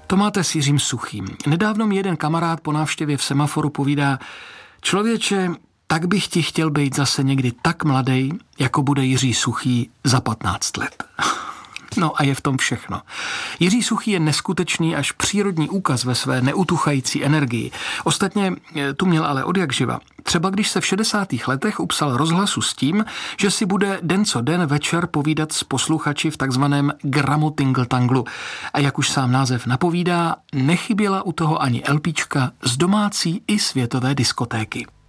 To máte s Jiřím Suchým. Nedávno mi jeden kamarád po návštěvě v Semaforu povídá: člověče, tak bych ti chtěl být zase někdy tak mladej, jako bude Jiří Suchý za 15 let. No a je v tom všechno. Jiří Suchý je neskutečný až přírodní úkaz ve své neutuchající energii. Ostatně tu měl ale odjakživa. Třeba když se v 60. letech upsal rozhlasu s tím, že si bude den co den večer povídat s posluchači v takzvaném gramotingltanglu. A jak už sám název napovídá, nechyběla u toho ani LPčka z domácí i světové diskotéky.